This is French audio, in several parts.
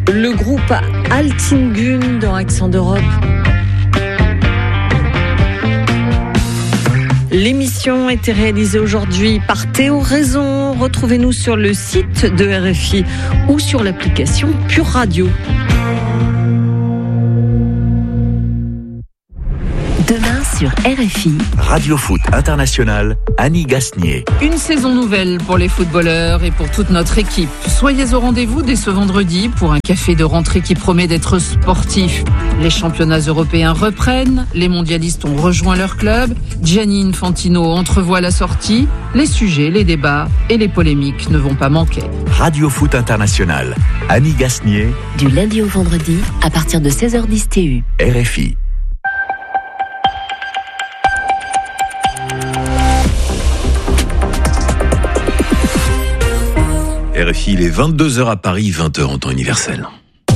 Le groupe Altingun dans Accent d'Europe. L'émission a été réalisée aujourd'hui par Théo Raison. Retrouvez-nous sur le site de RFI ou sur l'application Pure Radio. Demain sur RFI. Radio Foot International, Annie Gasnier. Une saison nouvelle pour les footballeurs et pour toute notre équipe. Soyez au rendez-vous dès ce vendredi pour un café de rentrée qui promet d'être sportif. Les championnats européens reprennent, les mondialistes ont rejoint leur club, Gianni Infantino entrevoit la sortie, les sujets, les débats et les polémiques ne vont pas manquer. Radio Foot International, Annie Gasnier. Du lundi au vendredi à partir de 16h10 TU. RFI. RFI, il est 22h à Paris, 20h en temps universel.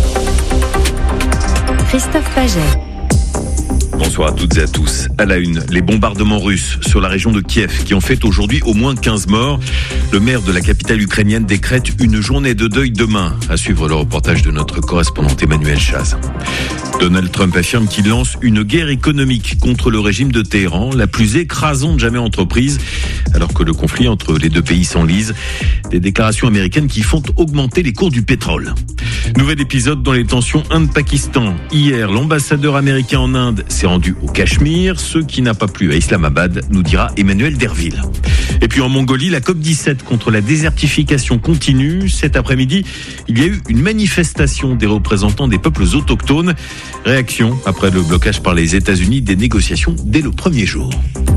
Christophe Paget. Bonsoir à toutes et à tous. À la une, les bombardements russes sur la région de Kiev qui ont fait aujourd'hui au moins 15 morts. Le maire de la capitale ukrainienne décrète une journée de deuil demain. À suivre le reportage de notre correspondante Emmanuel Chaz. Donald Trump affirme qu'il lance une guerre économique contre le régime de Téhéran, la plus écrasante jamais entreprise, alors que le conflit entre les deux pays s'enlise. Des déclarations américaines qui font augmenter les cours du pétrole. Nouvel épisode dans les tensions Inde-Pakistan. Hier, l'ambassadeur américain en Inde s'est rendu au Cachemire, ce qui n'a pas plu à Islamabad, nous dira Emmanuel Derville. Et puis en Mongolie, la COP17 contre la désertification continue. Cet après-midi, il y a eu une manifestation des représentants des peuples autochtones. Réaction après le blocage par les États-Unis des négociations dès le premier jour.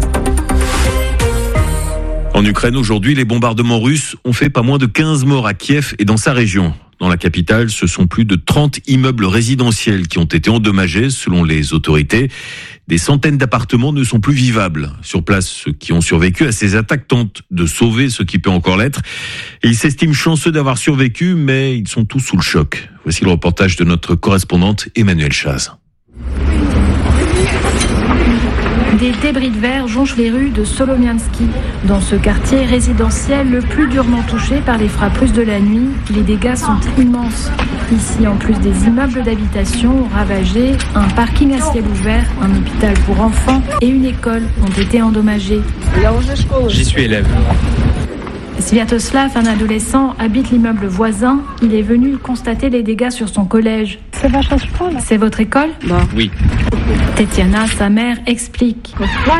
En Ukraine, aujourd'hui, les bombardements russes ont fait pas moins de 15 morts à Kiev et dans sa région. Dans la capitale, ce sont plus de 30 immeubles résidentiels qui ont été endommagés, selon les autorités. Des centaines d'appartements ne sont plus vivables. Sur place, ceux qui ont survécu à ces attaques tentent de sauver ce qui peut encore l'être. Et ils s'estiment chanceux d'avoir survécu, mais ils sont tous sous le choc. Voici le reportage de notre correspondante Emmanuel Chaz. Des débris de verre jonchent les rues de Solomiansky. Dans ce quartier résidentiel le plus durement touché par les frappes russes de la nuit, les dégâts sont immenses. Ici, en plus des immeubles d'habitation ravagés, un parking à ciel ouvert, un hôpital pour enfants et une école ont été endommagés. J'y suis élève. Sviatoslav, un adolescent, habite l'immeuble voisin. Il est venu constater les dégâts sur son collège. C'est votre école ? Oui. Tetiana, sa mère, explique.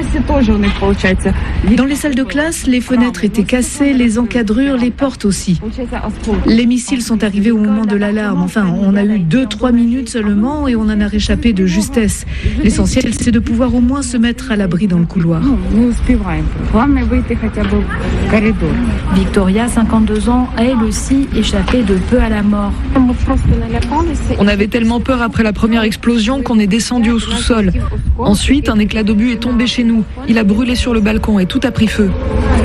Dans les salles de classe, les fenêtres étaient cassées, les encadrures, les portes aussi. Les missiles sont arrivés au moment de l'alarme. Enfin, on a eu 2-3 minutes seulement et on en a réchappé de justesse. L'essentiel, c'est de pouvoir au moins se mettre à l'abri dans le couloir. Victoria, 52 ans, a elle aussi échappé de peu à la mort. On avait tellement peur après la première explosion qu'on est descendu au sous-sol. Ensuite, un éclat d'obus est tombé chez nous. Il a brûlé sur le balcon et tout a pris feu.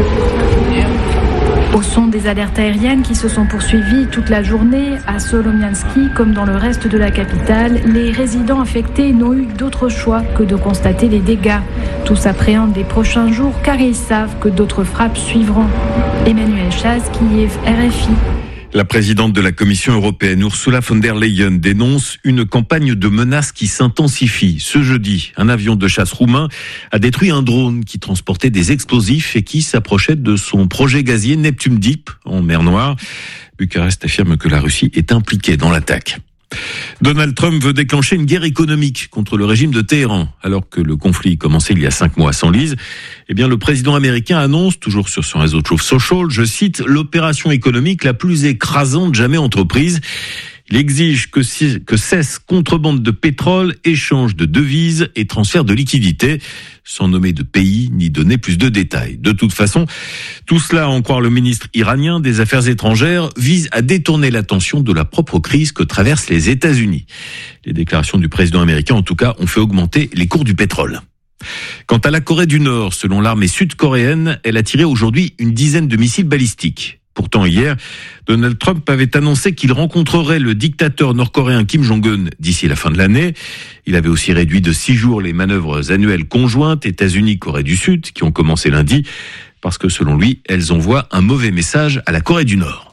Au son des alertes aériennes qui se sont poursuivies toute la journée, à Solomiansky comme dans le reste de la capitale, les résidents affectés n'ont eu d'autre choix que de constater les dégâts. Tous appréhendent les prochains jours car ils savent que d'autres frappes suivront. Emmanuel Chaz, Kiev, RFI. La présidente de la Commission européenne, Ursula von der Leyen, dénonce une campagne de menaces qui s'intensifie. Ce jeudi, un avion de chasse roumain a détruit un drone qui transportait des explosifs et qui s'approchait de son projet gazier Neptune Deep en mer Noire. Bucarest affirme que la Russie est impliquée dans l'attaque. Donald Trump veut déclencher une guerre économique contre le régime de Téhéran. Alors que le conflit commençait il y a 5 mois s'enlise, le président américain annonce, toujours sur son réseau Truth Social, je cite, l'opération économique la plus écrasante jamais entreprise. Il exige que cesse contrebande de pétrole, échange de devises et transfert de liquidités, sans nommer de pays ni donner plus de détails. De toute façon, tout cela, à en croire le ministre iranien des Affaires étrangères, vise à détourner l'attention de la propre crise que traversent les États-Unis. Les déclarations du président américain, en tout cas, ont fait augmenter les cours du pétrole. Quant à la Corée du Nord, selon l'armée sud-coréenne, elle a tiré aujourd'hui une dizaine de missiles balistiques. Pourtant, hier, Donald Trump avait annoncé qu'il rencontrerait le dictateur nord-coréen Kim Jong-un d'ici la fin de l'année. Il avait aussi réduit de 6 jours les manœuvres annuelles conjointes États-Unis-Corée du Sud, qui ont commencé lundi, parce que selon lui, elles envoient un mauvais message à la Corée du Nord.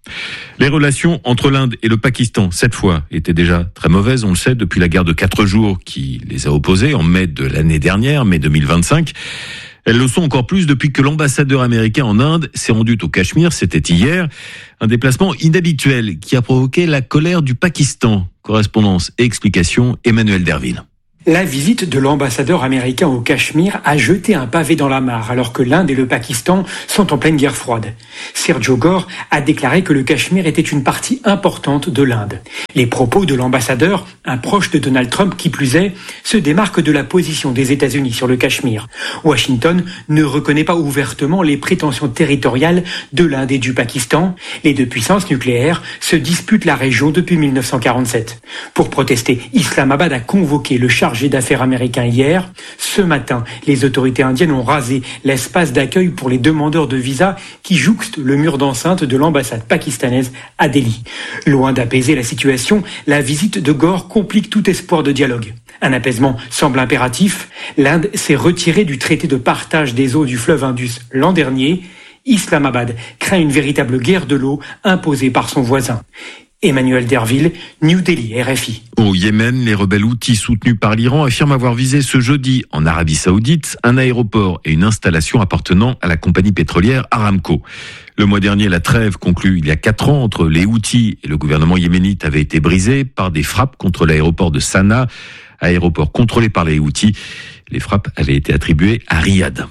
Les relations entre l'Inde et le Pakistan, cette fois, étaient déjà très mauvaises, on le sait, depuis la guerre de 4 jours qui les a opposées en mai de l'année dernière, mai 2025. Elles le sont encore plus depuis que l'ambassadeur américain en Inde s'est rendu au Cachemire, c'était hier. Un déplacement inhabituel qui a provoqué la colère du Pakistan. Correspondance et explication, Emmanuel Derville. La visite de l'ambassadeur américain au Cachemire a jeté un pavé dans la mare alors que l'Inde et le Pakistan sont en pleine guerre froide. Sergio Gore a déclaré que le Cachemire était une partie importante de l'Inde. Les propos de l'ambassadeur, un proche de Donald Trump qui plus est, se démarquent de la position des États-Unis sur le Cachemire. Washington ne reconnaît pas ouvertement les prétentions territoriales de l'Inde et du Pakistan. Les deux puissances nucléaires se disputent la région depuis 1947. Pour protester, Islamabad a convoqué le chargé d'affaires américain hier. Ce matin, les autorités indiennes ont rasé l'espace d'accueil pour les demandeurs de visa qui jouxte le mur d'enceinte de l'ambassade pakistanaise à Delhi. Loin d'apaiser la situation, la visite de Gore complique tout espoir de dialogue. Un apaisement semble impératif. L'Inde s'est retirée du traité de partage des eaux du fleuve Indus l'an dernier. Islamabad craint une véritable guerre de l'eau imposée par son voisin. Emmanuel Derville, New Delhi, RFI. Au Yémen, les rebelles houthis soutenus par l'Iran affirment avoir visé ce jeudi en Arabie Saoudite un aéroport et une installation appartenant à la compagnie pétrolière Aramco. Le mois dernier, la trêve conclue il y a 4 ans entre les Houthis et le gouvernement yéménite avait été brisée par des frappes contre l'aéroport de Sanaa, aéroport contrôlé par les Houthis. Les frappes avaient été attribuées à Riyad.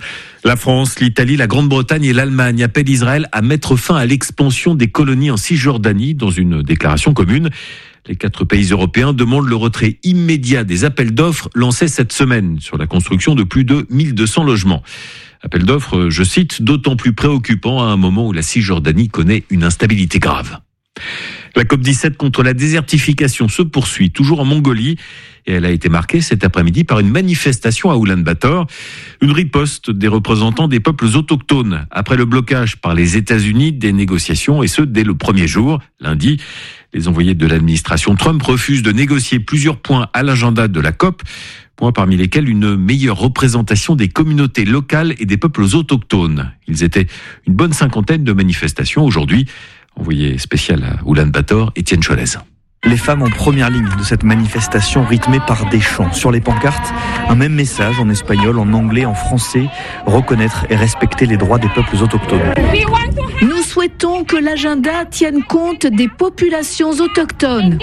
La France, l'Italie, la Grande-Bretagne et l'Allemagne appellent Israël à mettre fin à l'expansion des colonies en Cisjordanie dans une déclaration commune. Les 4 pays européens demandent le retrait immédiat des appels d'offres lancés cette semaine sur la construction de plus de 1200 logements. Appel d'offres, je cite, d'autant plus préoccupant à un moment où la Cisjordanie connaît une instabilité grave. La COP17 contre la désertification se poursuit, toujours en Mongolie, et elle a été marquée cet après-midi par une manifestation à Oulan-Bator, une riposte des représentants des peuples autochtones, après le blocage par les États-Unis des négociations, et ce dès le premier jour, lundi. Les envoyés de l'administration Trump refusent de négocier plusieurs points à l'agenda de la COP, points parmi lesquels une meilleure représentation des communautés locales et des peuples autochtones. Ils étaient une bonne 50aine de manifestations aujourd'hui. Envoyé spécial à Oulan-Bator, Étienne Cholez. Les femmes en première ligne de cette manifestation rythmée par des chants. Sur les pancartes, un même message en espagnol, en anglais, en français. Reconnaître et respecter les droits des peuples autochtones. Nous souhaitons que l'agenda tienne compte des populations autochtones.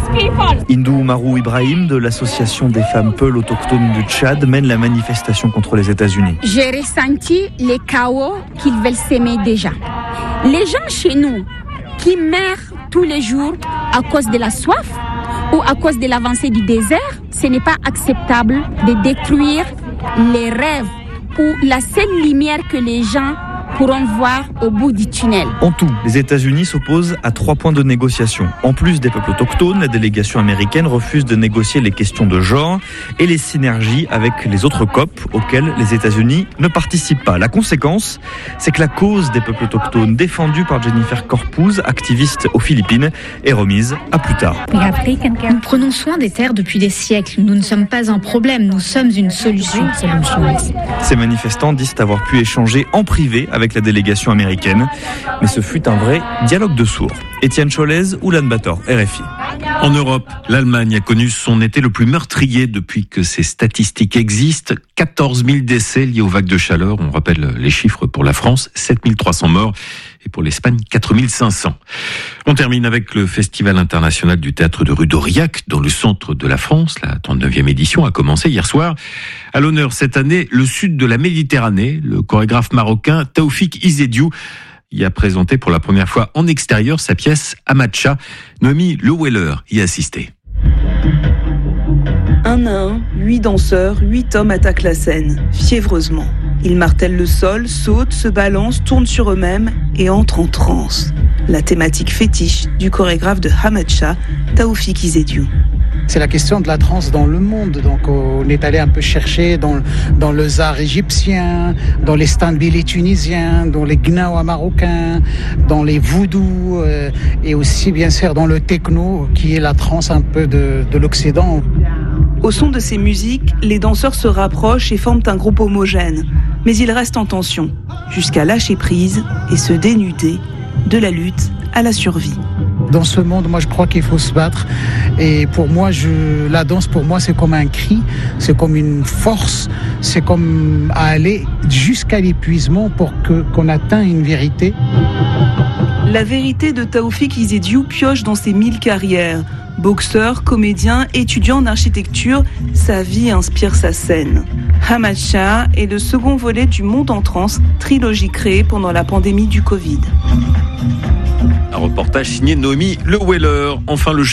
Hindou Marou Ibrahim de l'association des femmes Peuls autochtones du Tchad mène la manifestation contre les États-Unis. J'ai ressenti les chaos qu'ils veulent s'aimer déjà. Les gens chez nous qui meurent tous les jours à cause de la soif ou à cause de l'avancée du désert, ce n'est pas acceptable de détruire les rêves ou la seule lumière que les gens pourront voir au bout du tunnel. En tout, les États-Unis s'opposent à 3 points de négociation. En plus des peuples autochtones, la délégation américaine refuse de négocier les questions de genre et les synergies avec les autres COP auxquelles les États-Unis ne participent pas. La conséquence, c'est que la cause des peuples autochtones défendue par Jennifer Corpuz, activiste aux Philippines, est remise à plus tard. Nous prenons soin des terres depuis des siècles. Nous ne sommes pas un problème, nous sommes une solution. Ces manifestants disent avoir pu échanger en privé avec la délégation américaine, mais ce fut un vrai dialogue de sourds. Étienne Cholez, Oulan-Bator, RFI. En Europe, l'Allemagne a connu son été le plus meurtrier depuis que ces statistiques existent. 14 000 décès liés aux vagues de chaleur. On rappelle les chiffres pour la France, 7 300 morts. Et pour l'Espagne, 4 500. On termine avec le Festival international du théâtre de rue d'Aurillac, dans le centre de la France. La 39e édition a commencé hier soir. À l'honneur cette année, le sud de la Méditerranée. Le chorégraphe marocain Taoufik Izediou y a présenté pour la première fois en extérieur sa pièce Amatcha. Noémie Leweller y a assisté. Un à un, 8 danseurs, 8 hommes attaquent la scène, fiévreusement. Ils martèlent le sol, sautent, se balancent, tournent sur eux-mêmes et entrent en transe. La thématique fétiche du chorégraphe de Amatcha, Taoufik Izediou. C'est la question de la transe dans le monde. Donc on est allé un peu chercher dans le zar égyptien, dans les stambili tunisiens, dans les gnawa marocains, dans les voodoo et aussi bien sûr dans le techno qui est la transe un peu de l'Occident. Au son de ces musiques, les danseurs se rapprochent et forment un groupe homogène. Mais ils restent en tension, jusqu'à lâcher prise et se dénuder de la lutte à la survie. Dans ce monde, moi je crois qu'il faut se battre. Et pour moi, la danse pour moi c'est comme un cri, c'est comme une force, c'est comme aller jusqu'à l'épuisement pour qu'on atteigne une vérité. La vérité de Taoufik Izediou pioche dans ses 1000 carrières. Boxeur, comédien, étudiant en architecture, sa vie inspire sa scène. Hamad Shah est le second volet du Monde en transe, trilogie créée pendant la pandémie du Covid. Un reportage signé Noémie Le Weller. Enfin, le